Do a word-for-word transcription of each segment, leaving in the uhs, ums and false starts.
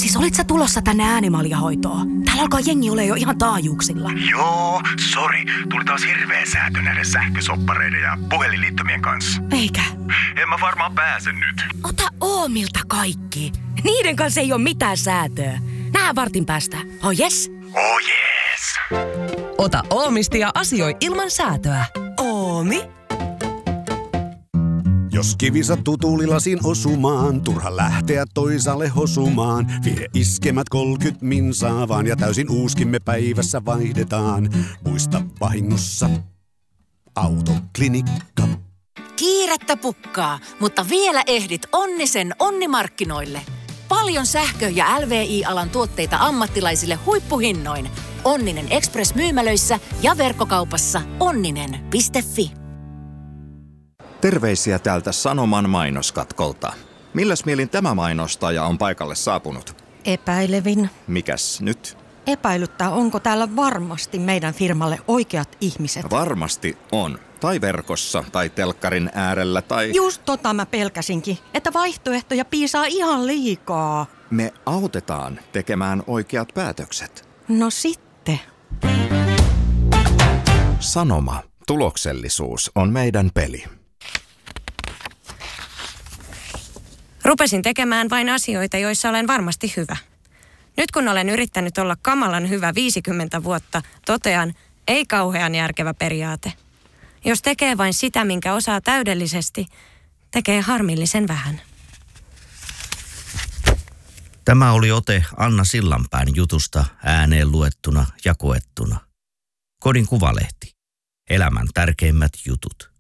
Siis olit sä tulossa tänne Äänimaljahoitoon? Täällä alkaa jengi ole jo ihan taajuuksilla. Joo, sori. Tuli taas hirveä säätö näiden sähkösoppareiden ja puhelinliittymien kanssa. Eikä? En mä varmaan pääse nyt. Ota Oomilta kaikki. Niiden kanssa ei ole mitään säätöä. Nähdään vartin päästä. Oh yes? Oh yes. Ota Oomisti ja asioi ilman säätöä. Oomi. Jos kivi sattuu tuulilasin osumaan, turha lähteä toisaalle hosumaan. Vie iskemät kolkyt minsaa vaan ja täysin uuskimme päivässä vaihdetaan. Muista vahingossa Autoklinikka. Kiirettä pukkaa, mutta vielä ehdit Onnisen Onnimarkkinoille. Paljon sähkö- ja L V I-alan tuotteita ammattilaisille huippuhinnoin. Onninen Express-myymälöissä ja verkkokaupassa onninen piste fi. Terveisiä täältä Sanoman mainoskatkolta. Milläs mielin tämä mainostaja on paikalle saapunut? Epäilevin. Mikäs nyt? Epäilyttää, onko täällä varmasti meidän firmalle oikeat ihmiset. Varmasti on. Tai verkossa, tai telkkarin äärellä, tai... Just tota mä pelkäsinkin, että vaihtoehtoja piisaa ihan liikaa. Me autetaan tekemään oikeat päätökset. No sitten. Sanoma. Tuloksellisuus on meidän peli. Rupesin tekemään vain asioita, joissa olen varmasti hyvä. Nyt kun olen yrittänyt olla kamalan hyvä viisikymmentä vuotta, totean, ei kauhean järkevä periaate. Jos tekee vain sitä, minkä osaa täydellisesti, tekee harmillisen vähän. Tämä oli ote Anna Sillanpään jutusta ääneen luettuna ja koettuna. Kodin Kuvalehti. Elämän tärkeimmät jutut.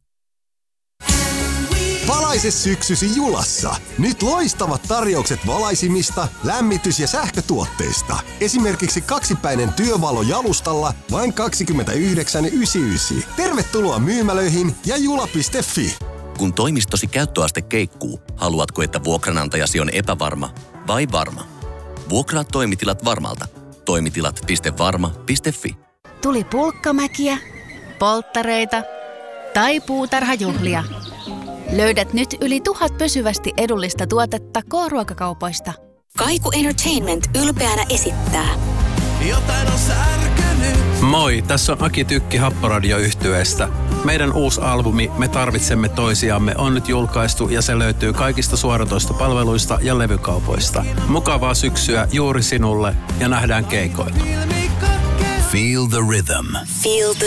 Valaise syksysi Julassa. Nyt loistavat tarjoukset valaisimista, lämmitys- ja sähkötuotteista. Esimerkiksi kaksipäinen työvalo jalustalla vain kaksikymmentäyhdeksän yhdeksänkymmentäyhdeksän. Tervetuloa myymälöihin ja jula piste fi. Kun toimistosi käyttöaste keikkuu, haluatko, että vuokranantajasi on epävarma vai varma? Vuokraa toimitilat varmalta. Toimitilat piste varma piste fi. Tuli pulkkamäkiä, polttareita tai puutarhajuhlia. Löydät nyt yli tuhat pysyvästi edullista tuotetta K-ruokakaupoista. Kaiku Entertainment ylpeänä esittää. Jotain on särkynyt. Moi, tässä on Aki Tykki Happoradio-yhtyeestä. Meidän uusi albumi Me tarvitsemme toisiamme on nyt julkaistu ja se löytyy kaikista suoratoistopalveluista ja levykaupoista. Mukavaa syksyä juuri sinulle ja nähdään keikoilla. Feel the rhythm. Feel the